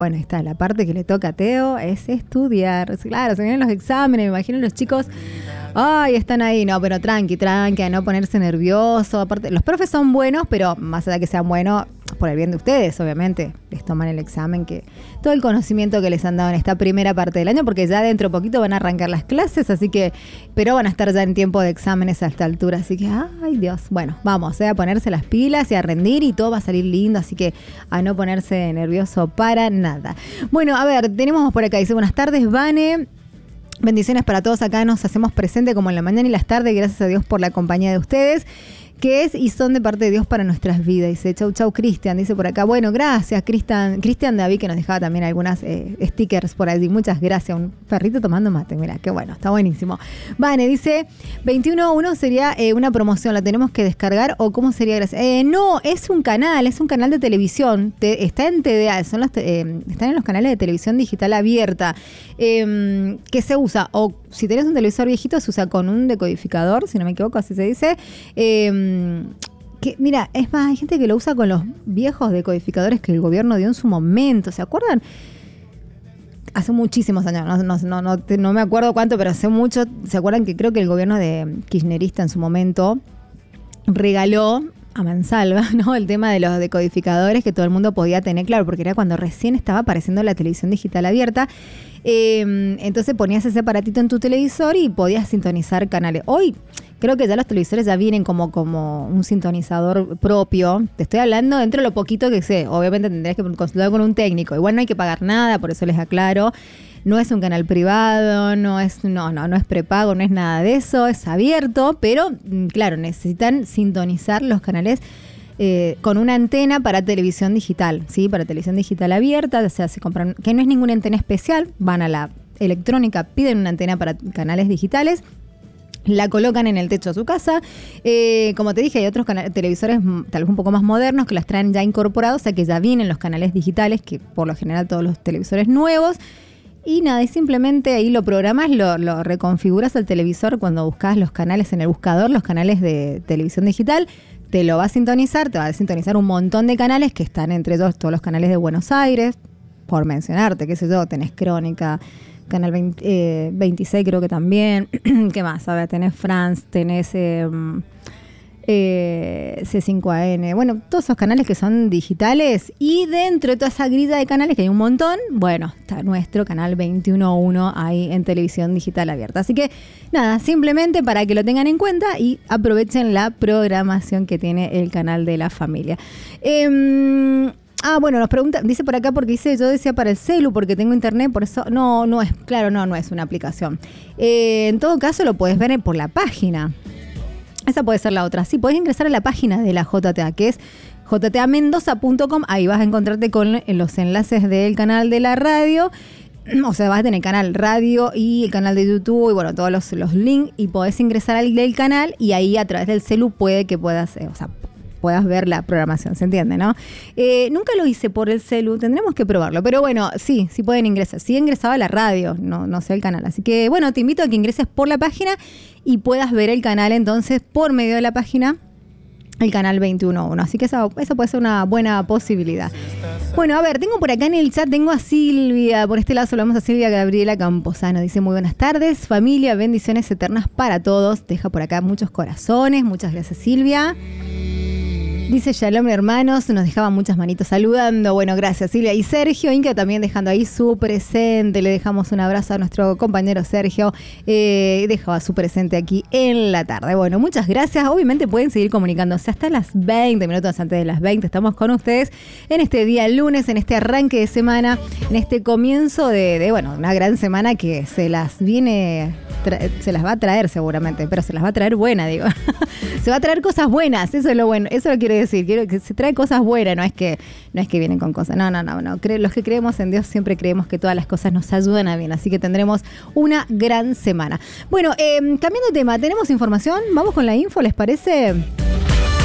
Bueno, ahí está, la parte que le toca a Teo es estudiar. Claro, se vienen los exámenes, me imagino los chicos, ay, están ahí, no, pero tranqui, a no ponerse nervioso. Aparte, los profes son buenos, pero más allá de que sean buenos, por el bien de ustedes, obviamente, les toman el examen, que todo el conocimiento que les han dado en esta primera parte del año, porque ya dentro de poquito van a arrancar las clases, así que, pero van a estar ya en tiempo de exámenes a esta altura, así que, ay Dios, bueno, vamos, a ponerse las pilas y a rendir y todo va a salir lindo, así que a no ponerse nervioso para nada. Bueno, a ver, tenemos por acá, dice, buenas tardes, Vane. Bendiciones para todos, acá nos hacemos presente como en la mañana y las tardes, gracias a Dios por la compañía de ustedes, que es y son de parte de Dios para nuestras vidas. Dice, chau, Cristian, dice por acá. Bueno, gracias, Cristian David, que nos dejaba también algunas stickers por ahí. Muchas gracias. Un perrito tomando mate, mira, qué bueno, está buenísimo. Vane, dice, 21.1 sería una promoción, ¿la tenemos que descargar o cómo sería? Gracias. No, es un canal de televisión, está en TDA, están en los canales de televisión digital abierta, que se usa, o si tenés un televisor viejito, se usa con un decodificador, si no me equivoco, así se dice. Que, mira, es más, hay gente que lo usa con los viejos decodificadores que el gobierno dio en su momento, ¿se acuerdan? Hace muchísimos años, no me acuerdo cuánto, pero hace mucho. ¿Se acuerdan que creo que el gobierno de kirchnerista en su momento regaló a mansalva, ¿no? El tema de los decodificadores que todo el mundo podía tener, claro, porque era cuando recién estaba apareciendo la televisión digital abierta. Entonces ponías ese aparatito en tu televisor y podías sintonizar canales. Hoy creo que ya los televisores ya vienen como un sintonizador propio. Te estoy hablando dentro de lo poquito que sé. Obviamente tendrías que consultar con un técnico. Igual no hay que pagar nada, por eso les aclaro. No es un canal privado, no es prepago, no es nada de eso, es abierto, pero claro, necesitan sintonizar los canales con una antena para televisión digital, ¿sí? Para televisión digital abierta, o sea, se compran, que no es ninguna antena especial, van a la electrónica, piden una antena para canales digitales, la colocan en el techo de su casa. Como te dije, hay otros televisores tal vez un poco más modernos que las traen ya incorporados, o sea que ya vienen los canales digitales, que por lo general todos los televisores nuevos. Y nada, y simplemente ahí lo programas, lo reconfiguras al televisor cuando buscas los canales en el buscador, los canales de televisión digital, te lo va a sintonizar, un montón de canales que están entre todos los canales de Buenos Aires, por mencionarte, qué sé yo, tenés Crónica, Canal 26 creo que también, ¿qué más? A ver, tenés France, tenés C5AN, bueno, todos esos canales que son digitales, y dentro de toda esa grilla de canales, que hay un montón, bueno, está nuestro canal 21.1 ahí en televisión digital abierta. Así que nada, simplemente para que lo tengan en cuenta y aprovechen la programación que tiene el canal de la familia. Bueno, nos pregunta, dice por acá, porque yo decía para el celu, porque tengo internet, por eso no es una aplicación. En todo caso lo puedes ver por la página. Esa puede ser la otra. Sí, podés ingresar a la página de la JTA, que es jtamendoza.com. Ahí vas a encontrarte con los enlaces del canal de la radio. O sea, vas a tener canal radio y el canal de YouTube y bueno, todos los links, y podés ingresar al del canal y ahí a través del celu puede que puedas ver la programación, ¿se entiende, no? Nunca lo hice por el celu, tendremos que probarlo, pero bueno, sí pueden ingresar. Sí ingresaba a la radio, no sé el canal. Así que bueno, te invito a que ingreses por la página y puedas ver el canal entonces por medio de la página, el canal 21.1. Así que eso puede ser una buena posibilidad. Bueno, a ver, tengo por acá en el chat, tengo a Silvia, por este lado saludamos a Silvia Gabriela Camposano, dice muy buenas tardes, familia, bendiciones eternas para todos, deja por acá muchos corazones, muchas gracias Silvia. Dice Shalom hermanos, nos dejaba muchas manitos saludando. Bueno, gracias Silvia. Y Sergio Inca también dejando ahí su presente. Le dejamos un abrazo a nuestro compañero Sergio. Dejaba su presente aquí en la tarde. Bueno, muchas gracias. Obviamente pueden seguir comunicándose hasta las 20 minutos antes de las 20. Estamos con ustedes en este día lunes, en este arranque de semana, en este comienzo de una gran semana que se las va a traer seguramente, pero se las va a traer buena, digo. Se va a traer cosas buenas, eso es lo bueno, eso lo quiero decir, quiero que se trae cosas buenas, no es que vienen con cosas, no. Los que creemos en Dios siempre creemos que todas las cosas nos ayudan a bien, así que tendremos una gran semana. Bueno, cambiando de tema, ¿tenemos información? ¿Vamos con la info, les parece?